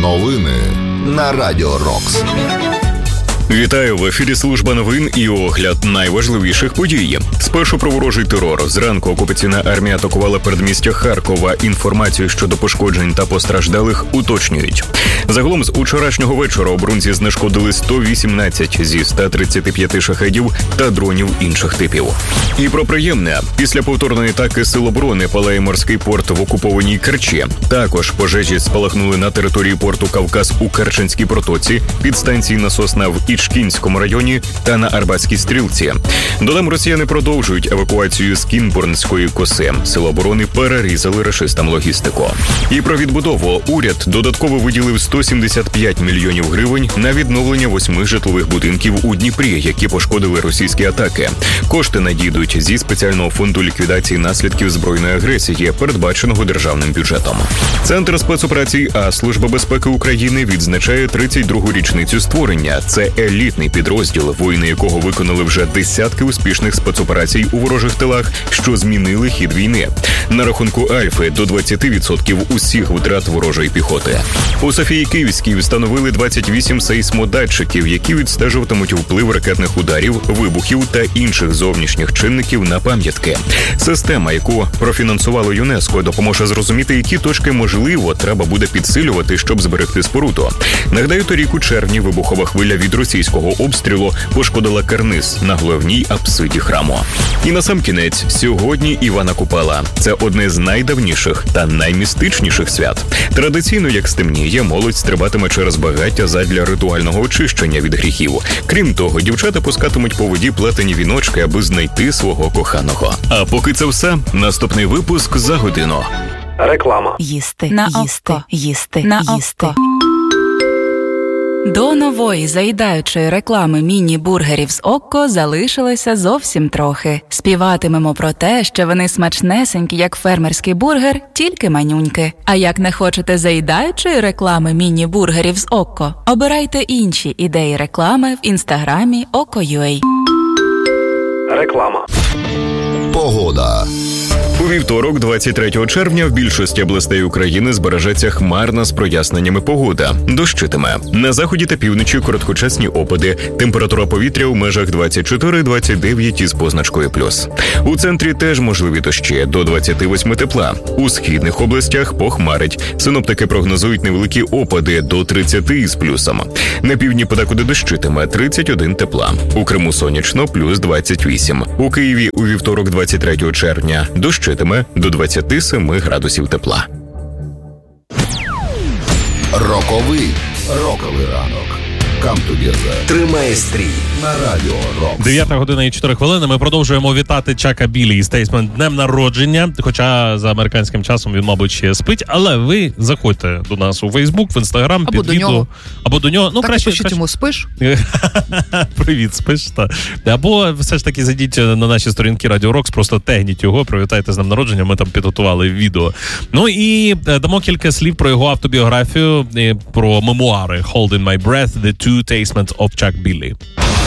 Новини на Радіо Рокс. Вітаю, в ефірі служба новин і огляд найважливіших подій. Спершу про ворожий терор. Зранку окупаційна армія атакувала передмістя Харкова. Інформацію щодо пошкоджень та постраждалих уточнюють. Загалом з учорашнього вечора оборонці знешкодили 118 зі 135 шахедів та дронів інших типів. І про приємне. Після повторної атаки сил оборони палає морський порт в окупованій Керчі. Також пожежі спалахнули на території порту Кавказ у Керченській протоці, підстанції Насосна в Ічкінському районі та на Арбатській стрілці. Додам, росіяни продовжують евакуацію з Кінбурнської коси. Сили оборони перерізали рашистам логістику. І про відбудову. Уряд додатково виділив 175 мільйонів гривень на відновлення 8 житлових будинків у Дніпрі, які пошкодили російські атаки. Кошти надійдуть зі спеціального фонду ліквідації наслідків збройної агресії, передбаченого державним бюджетом. Центр спецоперацій А Служба безпеки України відзначає 32-гу річницю створення. Це елітний підрозділ, воїни якого виконали вже десятки успішних спецоперацій у ворожих тилах, що змінили хід війни. На рахунку Альфи до 20% усіх витрат ворожої піхоти. У Софії Київській встановили 28 сейсмодатчиків, які відстежуватимуть вплив ракетних ударів, вибухів та інших зовнішніх чинників на пам'ятки. Система, яку профінансувало ЮНЕСКО, допоможе зрозуміти, які точки можливо треба буде підсилювати, щоб зберегти споруду. Нагадаю, торік у червні вибухова хвиля від російського обстрілу пошкодила карниз на головній апсиді храму. І насамкінець, сьогодні Івана Купала. Це одне з найдавніших та наймістичніших свят. Традиційно, як стемніє, молодь стрибатиме через багаття задля ритуального очищення від гріхів. Крім того, дівчата пускатимуть по воді плетені віночки, аби знайти свого коханого. А поки це все, наступний випуск за годину. Реклама. Їсти на око. До нової заїдаючої реклами міні-бургерів з Окко залишилося зовсім трохи. Співатимемо про те, що вони смачнесенькі, як фермерський бургер, тільки манюньки. А як не хочете заїдаючої реклами міні-бургерів з Окко, обирайте інші ідеї реклами в інстаграмі Okko.ua. Реклама. Погода. У вівторок, 23 червня, в більшості областей України збережеться хмарна з проясненнями погода. Дощитиме. На заході та півночі короткочасні опади. Температура повітря у межах 24-29 із позначкою плюс. У центрі теж можливі дощі до 28 тепла. У східних областях похмарить. Синоптики прогнозують невеликі опади до 30 із плюсом. На півдні подекуди дощитиме 31 тепла. У Криму сонячно плюс 28. У Києві у вівторок, 23 червня, дощитиме до 27 градусів тепла. Роковий ранок. Come together. Тримає стрій На Радіо Рокс. 9 година і 4 хвилини. Ми продовжуємо вітати Чака Білі і Стейсмен днем народження. Хоча за американським часом він, мабуть, ще спить. Але ви заходьте до нас у Фейсбук, в Інстаграм, або під до відео. Нього. Або до нього. Ну, так краще пишіть йому, спиш? Привіт, спиш, та. Або все ж таки зайдіть на наші сторінки Радіо Рокс, просто тегніть його, привітайте з днем народження, ми там підготували відео. Ну і дамо кілька слів про його автобіографію, про мемуари Holding My Breath, The Two Tastements of Chuck Billy.